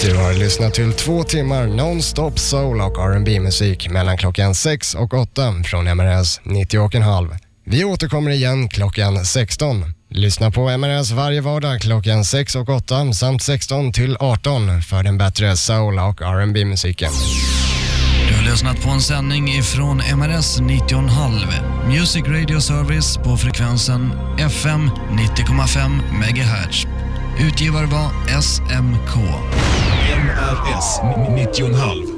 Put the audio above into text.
Du har lyssnat till 2 timmar non-stop soul och R&B-musik mellan klockan 6 och 8 från MRS 90,5. Vi återkommer igen klockan 16. Lyssna på MRS varje vardag klockan 6 och 8 samt 16 till 18 för den bättre soul och R&B-musiken. Du har lyssnat på en sändning ifrån MRS 90,5 Music Radio Service på frekvensen FM 90,5 MHz. Utgivare var SMK. MRS 90,5.